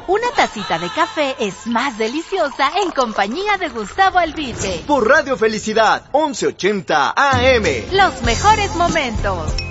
Una tacita de café es más deliciosa en compañía de Gustavo Albite. Por Radio Felicidad, 1180 AM. Los mejores momentos.